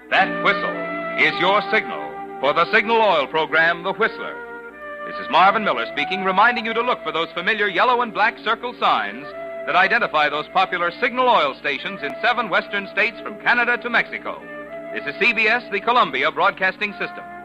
That whistle is your signal for the Signal Oil program, The Whistler. This is Marvin Miller speaking, reminding you to look for those familiar yellow and black circle signs that identify those popular Signal Oil stations in 7 western states from Canada to Mexico. This is CBS, the Columbia Broadcasting System.